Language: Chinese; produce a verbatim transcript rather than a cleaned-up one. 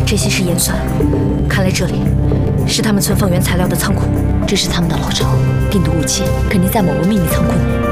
这些是盐酸，看来这里是他们存放原材料的仓库。 这是他们的老巢， 定的武器肯定在某个秘密仓库里。